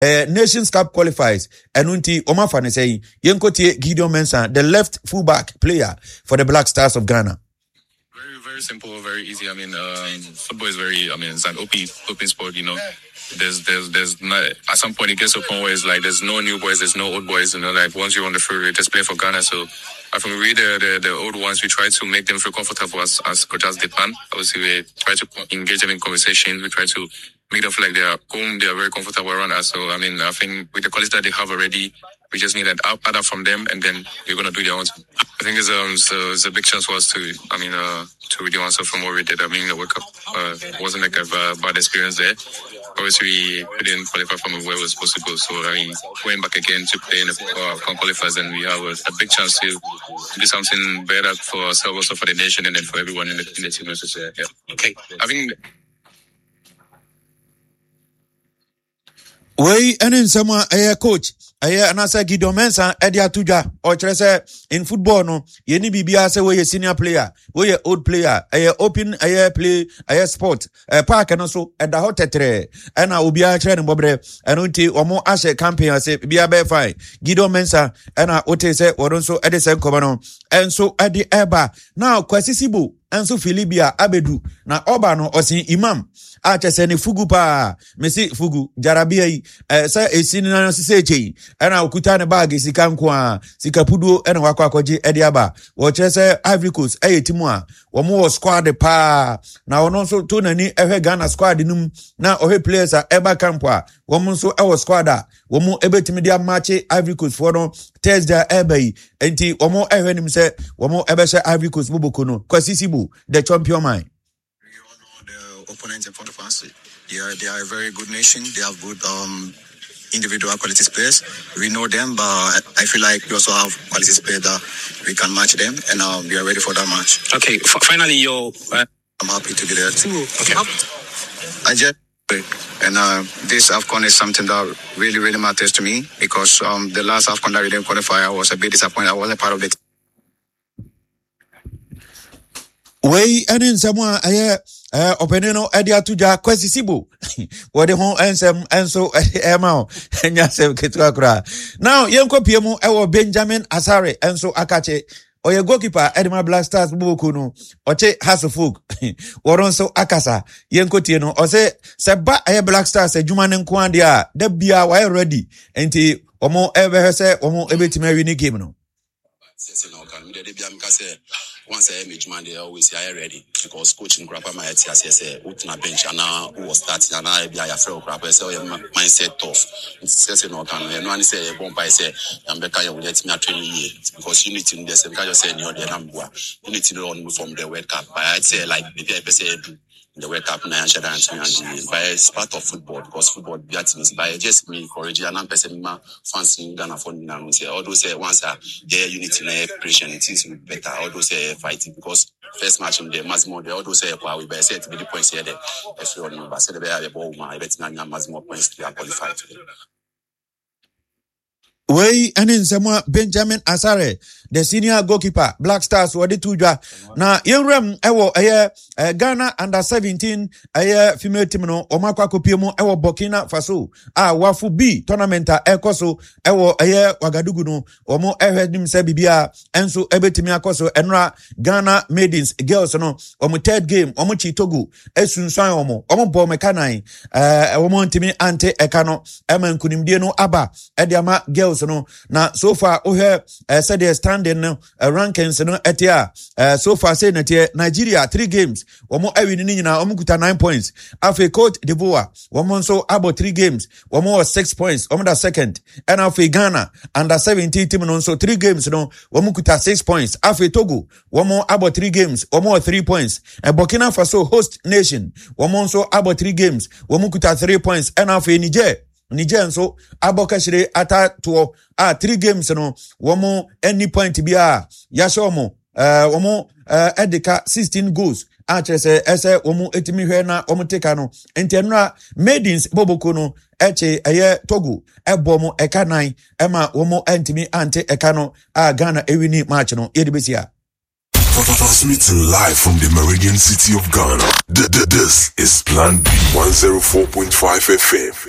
Nations Cup qualifiers. Enunti Omafa ne say Yenkotie Gideon Mensah, the left fullback player for the Black Stars of Ghana. Very simple, very easy. I mean, football is it's an open sport, you know. There's not, at some point it gets to a point where it's like there's no new boys, there's no old boys, you know, like once you're on the field, you just play for Ghana. So I think the old ones, we try to make them feel comfortable as much as they can. Obviously, we try to engage them in conversation. We try to make them feel like they are home, they are very comfortable around us. So, I mean, I think with the quality that they have already, we just need an output from them, and then we're going to do their own thing. I think it's a big chance for us to redeem ourselves from what we did. I mean, the World Cup wasn't like a bad experience there. Obviously, we didn't qualify from where it was supposed to go. So, I mean, going back again to play in the qualifiers, and we have a big chance to do something better for ourselves, also for the nation, and then for everyone in the team. Yeah. Okay. I think. Wey enen sama coach anasa Gideon Mensah Edia Tuja or say in football no yeni bibia say we senior player we old player open play sport park no so eda hotetre na obia kire ne bobre enunti omo ahye campaign say bia be fine Gideon Mensah na ote say wodon so edese nkoba no enso edi eba now kwasisibu enso Philibia abedu na oba no osin imam achese ne fugu pa mesi fugu jarabia yi sa esini na sisechei ana okuta ne bag sika nko sika puduo ena wakwa akwaje ede aba wo chese Ivory Coast timu a wo mo squad pa na ono so to nani ehwe Ghana squad num na ohwe players a eba camp a wo mo so ewo squad a wo mo ebetimi dia match Ivory Coast for no Thursday ebai enti wo mo ehwe nim se wo mo ebehye Ivory Coast boboko no kwasisibu the champion man. Opponents in front of us. They are a very good nation. They have good individual quality players. We know them, but I feel like we also have quality players that we can match them, and we are ready for that match. Okay, finally, I'm happy to be there too. Okay. This AFCON is something that really, really matters to me because the last AFCON that we didn't qualify, I was a bit disappointed. I wasn't part of it. Wey enen samwa openeno Edia Tuja kwasisibu wode ho ensem enso ema enya sem ketua kura now yenko piemu ewo Benjamin Asare enso akache oye goalkeeper Edema Black Stars bubuku no oche Hasselhoff woron so akasa yenko tie no ose seba Black Stars adwuma ne nko ade a da bia wa ready enti omo ebehese omo ebetime wi ni game no. Once I am man, they always say ready because coaching crap my head say Utna bench and now who was starting and I be a fair crap say mindset tough. It's no can no say bomb by say I'm better you let me a training year because you need to this because you say you the number you need to run from the World Cup. I'd say like the say the World Cup na and by part of football because football is by just me encourage and person ma fancy Ghana for now say all those say once there you need to know pressure it is better all those say fighting because first match in the Mazimo they all those say we be say to be the points here there if you know say the be ball ma bet na Mazimo points to qualify today. Wey enen samwa Benjamin Asare the senior goalkeeper Black Stars wode tujwa na yenrem ewo Ghana under 17 female team no omakwa kopiemu ewo Burkina Faso wafu B tournament ekoso ewo Wagadugu no omo ehwedim se bibia enso ebetimi akoso enra Ghana maidens girls no omo third game omo Chitogo esunsan omo ball mekanan omo ntimi ante ekano emankunimdie no aba ediama girls no na so far said they standing no rankings no etia so far say na Nigeria 3 games omo awini ni nyina omo kuta 9 points afi Cote d'Ivoire omo so about 3 games omo 6 points omo da second and afi Ghana under 17 team no so 3 games no omo kuta 6 points afi Togo omo about 3 games omo 3 points and Burkina Faso host nation omo so about 3 games omo kuta 3 points and afi Niger so abokashire atato 3 games no womo any point bia yashomo womo edeka 16 goals achese ese womo etimi hwe na womo teka no entenra maidens boboko no eche Togo ebomo eka 9 ema womo entimi ante eka no Ghana ewini match no yedebesia. Transmitting live from the Meridian City of Ghana. This is Plan B 104.5 FM.